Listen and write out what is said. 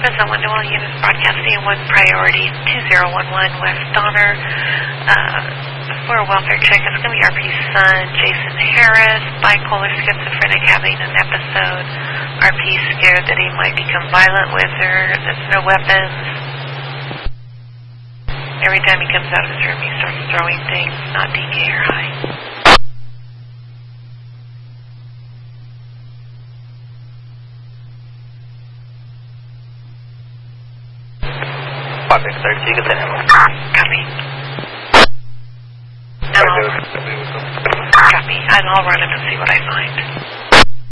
Amazon 1 to all units broadcasting 1 priority 2011 West Donner. For a welfare check, it's going to be RP's son, Jason Harris, bipolar schizophrenic, having an episode. RP scared that he might become violent with her. There's no weapons. Every time he comes out of his room, he starts throwing things, not DK or high. Copy. No. Copy. I'll run him and see what I find.